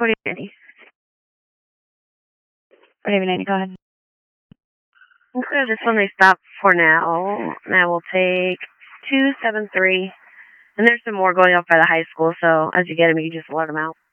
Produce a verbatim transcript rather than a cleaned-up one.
forty ninety. forty ninety, go ahead. Okay, this one they stop for now. Now we'll take two seven three. And there's some more going up by the high school, so as you get them, you just let them out.